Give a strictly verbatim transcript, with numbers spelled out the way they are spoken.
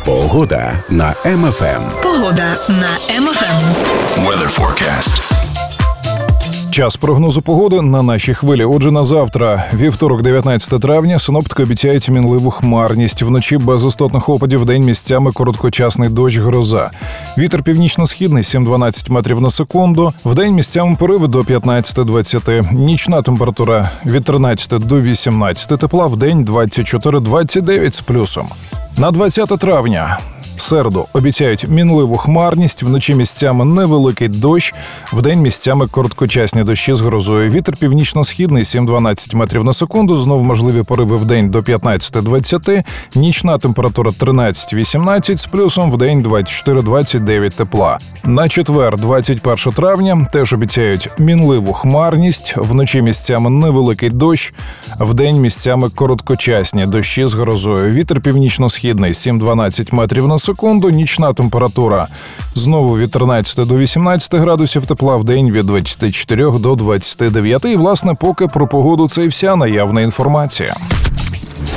Погода на Ем Еф Ем. Погода на Ем Еф Ем. Weather forecast. Час прогнозу погоди на нашій хвилі. Отже, на завтра, вівторок, дев'ятнадцяте травня, синоптики обіцяють мінливу хмарність. Вночі без істотних опадів, вдень місцями короткочасний дощ, гроза. Вітер північно-східний сім-дванадцять метрів на секунду. Вдень місцями пориви до п'ятнадцять-двадцять. Нічна температура від тринадцять до вісімнадцять. Тепла, вдень двадцять чотири - двадцять дев'ять з плюсом. На двадцяте травня. Середу обіцяють мінливу хмарність, вночі місцями невеликий дощ, вдень місцями короткочасні дощі з грозою. Вітер північно-східний сім-дванадцять метрів на секунду, знов можливі пориви вдень до п'ятнадцять-двадцять, нічна температура тринадцять-вісімнадцять з плюсом, вдень двадцять чотири - двадцять дев'ять тепла. На четвер, двадцять перше травня, теж обіцяють мінливу хмарність, вночі місцями невеликий дощ, вдень місцями короткочасні дощі з грозою. Вітер північно-східний сім-дванадцять метрів на секунду. Секунду, нічна температура знову від тринадцяти до вісімнадцяти градусів тепла, в день від двадцяти чотирьох до двадцяти дев'яти. І, власне, поки про погоду це і вся наявна інформація.